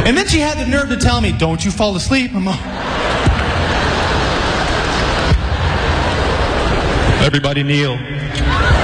And then she had the nerve to tell me, don't you fall asleep. Everybody kneel.